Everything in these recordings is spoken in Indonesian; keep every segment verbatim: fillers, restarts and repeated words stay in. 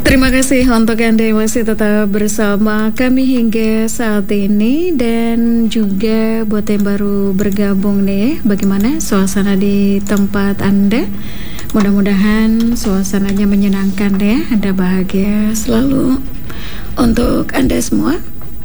Terima kasih untuk Anda yang masih tetap bersama kami hingga saat ini, dan juga buat yang baru bergabung nih, bagaimana suasana di tempat Anda? Mudah-mudahan suasananya menyenangkan ya, Anda bahagia selalu untuk Anda semua.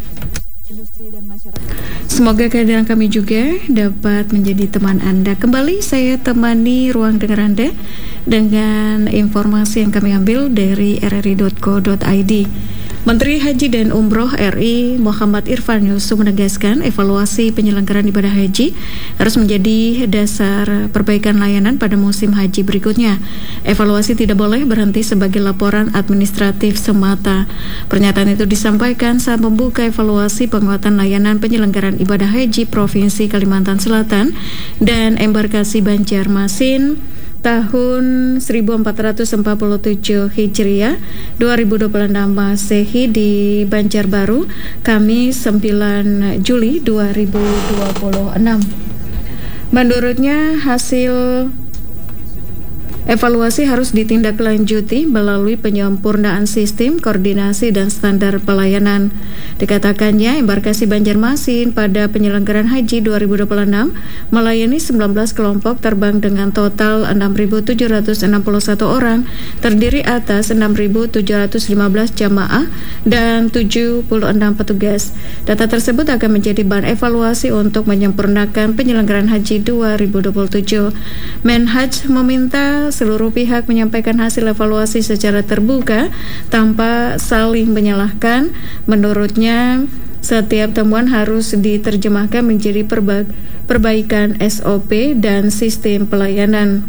Semoga kehadiran kami juga dapat menjadi teman Anda. Kembali saya temani ruang dengar Anda dengan informasi yang kami ambil dari r r i dot co dot i d. Menteri Haji dan Umroh R I Muhammad Irfan Yusuf menegaskan evaluasi penyelenggaraan ibadah haji harus menjadi dasar perbaikan layanan pada musim haji berikutnya. Evaluasi tidak boleh berhenti sebagai laporan administratif semata. Pernyataan itu disampaikan saat membuka evaluasi penguatan layanan penyelenggaraan ibadah haji Provinsi Kalimantan Selatan dan embarkasi Banjarmasin tahun seribu empat ratus empat puluh tujuh Hijriah dua ribu dua puluh enam Masehi di Banjarbaru, Kamis sembilan Juli dua ribu dua puluh enam. Menurutnya, hasil evaluasi harus ditindaklanjuti melalui penyempurnaan sistem, koordinasi, dan standar pelayanan. Dikatakannya, embarkasi Banjarmasin pada penyelenggaraan haji dua ribu dua puluh enam melayani sembilan belas kelompok terbang dengan total enam ribu tujuh ratus enam puluh satu orang, terdiri atas enam ribu tujuh ratus lima belas jamaah dan tujuh puluh enam petugas. Data tersebut akan menjadi bahan evaluasi untuk menyempurnakan penyelenggaraan haji dua ribu dua puluh tujuh. Menhaj meminta seluruh pihak menyampaikan hasil evaluasi secara terbuka tanpa saling menyalahkan. Menurutnya, setiap temuan harus diterjemahkan menjadi perba- perbaikan S O P dan sistem pelayanan.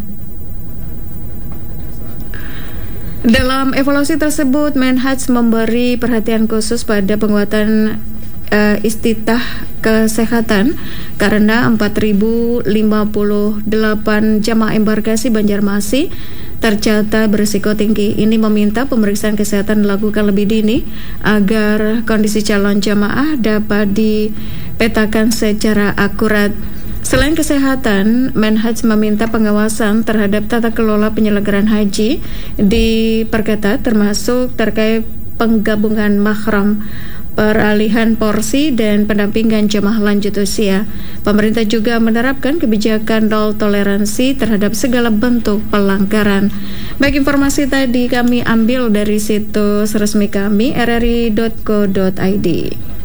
Dalam evaluasi tersebut, Menhaj memberi perhatian khusus pada penguatan uh, istitah kesehatan karena empat ribu lima puluh delapan jamaah embarkasi Banjarmasin tercatat berisiko tinggi. Ini meminta pemeriksaan kesehatan dilakukan lebih dini agar kondisi calon jamaah dapat dipetakan secara akurat. Selain kesehatan, Menhaj meminta pengawasan terhadap tata kelola penyelenggaraan haji diperketat, termasuk terkait penggabungan mahram, peralihan porsi, dan pendampingan jemaah lanjut usia. Pemerintah juga menerapkan kebijakan nol toleransi terhadap segala bentuk pelanggaran. Baik, informasi tadi kami ambil dari situs resmi kami r r i dot co dot i d.